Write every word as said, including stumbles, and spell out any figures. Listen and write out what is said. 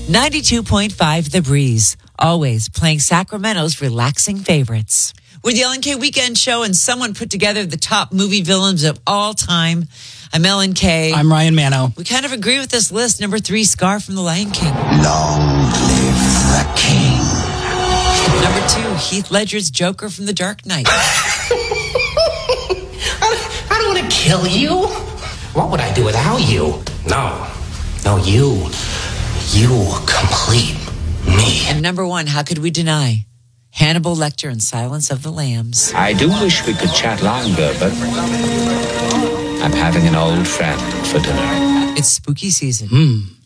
ninety-two point five The Breeze, always playing Sacramento's relaxing favorites. We're the Ellen K Weekend Show, and someone put together the top movie villains of all time. I'm Ellen K. I'm Ryan Mano. We kind of agree with this list. Number three, Scar from The Lion King. Long live the king. Number two, Heath Ledger's Joker from The Dark Knight. I, I don't want to kill you. What would I do without you? No. No, you. You complete me. And number one, how could we deny? Hannibal Lecter in Silence of the Lambs. I do wish we could chat longer, but I'm having an old friend for dinner. It's spooky season. Hmm.